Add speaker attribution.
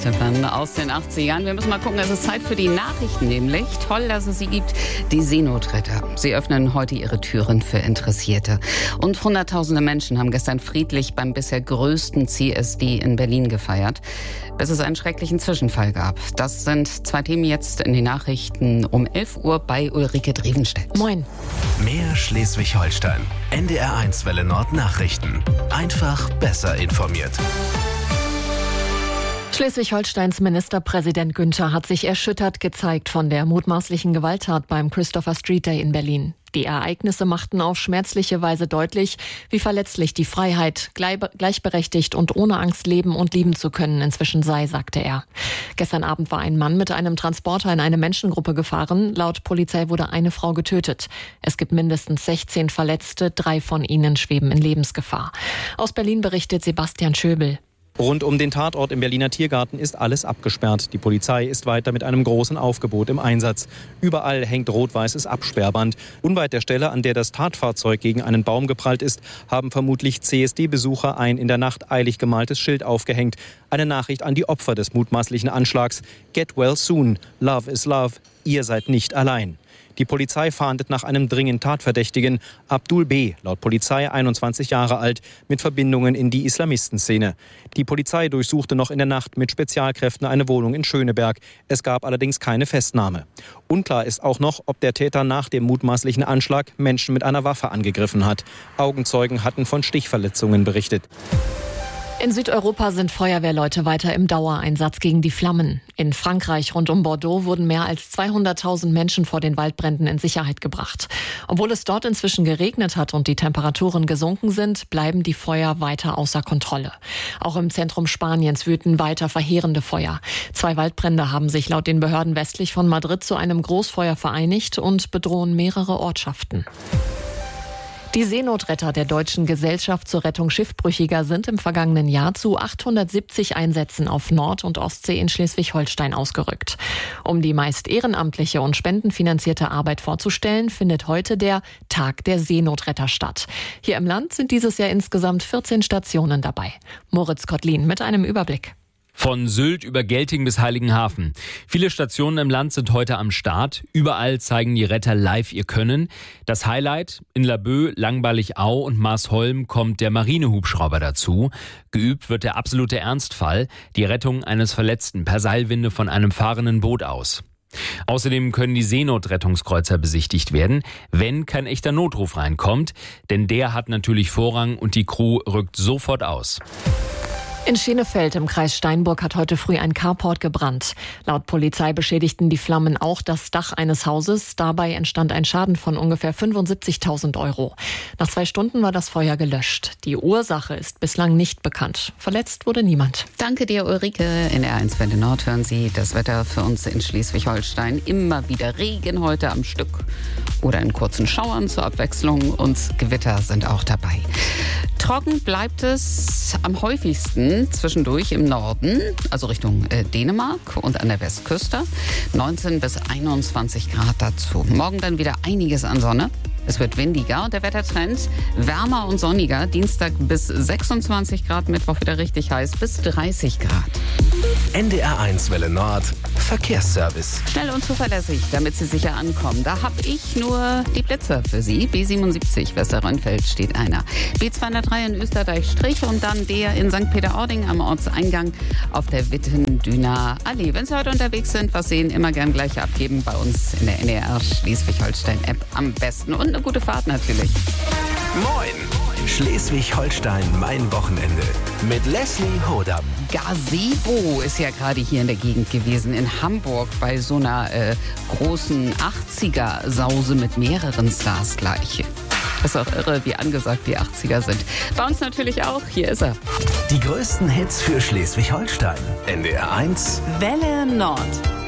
Speaker 1: Stefan, aus den 80ern. Wir müssen mal gucken, es ist Zeit für die Nachrichten nämlich. Toll, dass es sie gibt. Die Seenotretter. Sie öffnen heute ihre Türen für Interessierte. Und Hunderttausende Menschen haben gestern friedlich beim bisher größten CSD in Berlin gefeiert, bis es einen schrecklichen Zwischenfall gab. Das sind zwei Themen jetzt in den Nachrichten um 11 Uhr bei Ulrike Drevenstedt.
Speaker 2: Moin.
Speaker 3: Mehr Schleswig-Holstein. NDR1 Welle Nord Nachrichten. Einfach besser informiert.
Speaker 2: Schleswig-Holsteins Ministerpräsident Günther hat sich erschüttert gezeigt von der mutmaßlichen Gewalttat beim Christopher Street Day in Berlin. Die Ereignisse machten auf schmerzliche Weise deutlich, wie verletzlich die Freiheit, gleichberechtigt und ohne Angst leben und lieben zu können inzwischen sei, sagte er. Gestern Abend war ein Mann mit einem Transporter in eine Menschengruppe gefahren. Laut Polizei wurde eine Frau getötet. Es gibt mindestens 16 Verletzte, 3 von ihnen schweben in Lebensgefahr. Aus Berlin berichtet Sebastian Schöbel.
Speaker 4: Rund um den Tatort im Berliner Tiergarten ist alles abgesperrt. Die Polizei ist weiter mit einem großen Aufgebot im Einsatz. Überall hängt rot-weißes Absperrband. Unweit der Stelle, an der das Tatfahrzeug gegen einen Baum geprallt ist, haben vermutlich CSD-Besucher ein in der Nacht eilig gemaltes Schild aufgehängt. Eine Nachricht an die Opfer des mutmaßlichen Anschlags. Get well soon. Love is love. Ihr seid nicht allein. Die Polizei fahndet nach einem dringend Tatverdächtigen, Abdul B., laut Polizei 21 Jahre alt, mit Verbindungen in die Islamistenszene. Die Polizei durchsuchte noch in der Nacht mit Spezialkräften eine Wohnung in Schöneberg. Es gab allerdings keine Festnahme. Unklar ist auch noch, ob der Täter nach dem mutmaßlichen Anschlag Menschen mit einer Waffe angegriffen hat. Augenzeugen hatten von Stichverletzungen berichtet.
Speaker 2: In Südeuropa sind Feuerwehrleute weiter im Dauereinsatz gegen die Flammen. In Frankreich rund um Bordeaux wurden mehr als 200.000 Menschen vor den Waldbränden in Sicherheit gebracht. Obwohl es dort inzwischen geregnet hat und die Temperaturen gesunken sind, bleiben die Feuer weiter außer Kontrolle. Auch im Zentrum Spaniens wüten weiter verheerende Feuer. 2 Waldbrände haben sich laut den Behörden westlich von Madrid zu einem Großfeuer vereinigt und bedrohen mehrere Ortschaften. Die Seenotretter der Deutschen Gesellschaft zur Rettung Schiffbrüchiger sind im vergangenen Jahr zu 870 Einsätzen auf Nord- und Ostsee in Schleswig-Holstein ausgerückt. Um die meist ehrenamtliche und spendenfinanzierte Arbeit vorzustellen, findet heute der Tag der Seenotretter statt. Hier im Land sind dieses Jahr insgesamt 14 Stationen dabei. Moritz Kottlin mit einem Überblick.
Speaker 5: Von Sylt über Gelting bis Heiligenhafen. Viele Stationen im Land sind heute am Start. Überall zeigen die Retter live ihr Können. Das Highlight: in Laboe, Langballig-Au und Marsholm kommt der Marinehubschrauber dazu. Geübt wird der absolute Ernstfall, die Rettung eines Verletzten per Seilwinde von einem fahrenden Boot aus. Außerdem können die Seenotrettungskreuzer besichtigt werden, wenn kein echter Notruf reinkommt. Denn der hat natürlich Vorrang und die Crew rückt sofort aus.
Speaker 2: In Schenefeld im Kreis Steinburg hat heute früh ein Carport gebrannt. Laut Polizei beschädigten die Flammen auch das Dach eines Hauses. Dabei entstand ein Schaden von ungefähr 75.000 €. Nach 2 Stunden war das Feuer gelöscht. Die Ursache ist bislang nicht bekannt. Verletzt wurde niemand.
Speaker 1: Danke dir, Ulrike. In R1 Welle Nord hören Sie das Wetter für uns in Schleswig-Holstein. Immer wieder Regen heute am Stück oder in kurzen Schauern zur Abwechslung. Und Gewitter sind auch dabei. Trocken bleibt es am häufigsten zwischendurch im Norden, also Richtung Dänemark und an der Westküste. 19 bis 21 Grad dazu. Morgen dann wieder einiges an Sonne. Es wird windiger und der Wettertrend wärmer und sonniger. Dienstag bis 26 Grad, Mittwoch wieder richtig heiß bis 30 Grad.
Speaker 3: NDR1 Welle Nord Verkehrsservice.
Speaker 1: Schnell und zuverlässig, damit Sie sicher ankommen. Da habe ich nur die Blitzer für Sie. B77 Westerrönfeld steht einer. B203 in Österreich-Strich und dann der in St. Peter-Ording am Ortseingang auf der Wittendüner Allee. Wenn Sie heute unterwegs sind, was sehen, immer gern gleich abgeben bei uns in der NDR Schleswig-Holstein-App am besten. Und eine gute Fahrt natürlich.
Speaker 3: Moin! Schleswig-Holstein, mein Wochenende. Mit Leslie Hodam.
Speaker 1: Gazebo ist ja gerade hier in der Gegend gewesen, in Hamburg, bei so einer großen 80er-Sause mit mehreren Stars gleich. Das ist auch irre, wie angesagt die 80er sind. Bei uns natürlich auch. Hier ist er.
Speaker 3: Die größten Hits für Schleswig-Holstein. NDR 1
Speaker 1: Welle Nord.